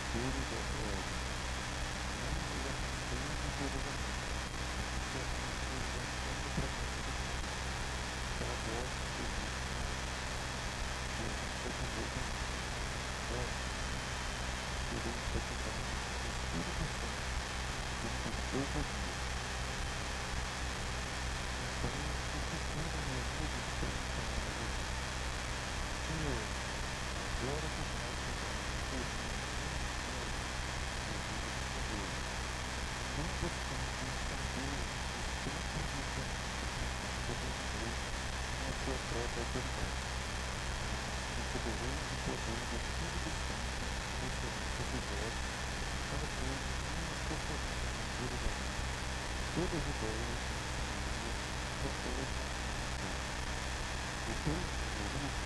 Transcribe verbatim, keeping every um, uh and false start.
Tudo da glória. Não irá tudo novamente. Que a manifestação da promessa do Pai. Para a glória de Jesus. Queremos depender da glória. Queremos depender do Espírito Santo durante todo o dia. Então, confessando a minha vida, estamos falando a Jesus. Senhor, agora que nós estamos servindo silenciosos na vida do Senhor, não buscando esconder os tempos e os limites que nós podemos ter na sua própria autoridade, mas receberemos o poder do Espírito Santo nesse, nesse episódio para termos uma incorporação verdadeiramente todas as ideias, as teorias, propósitos de Deus. O Deus de Jesus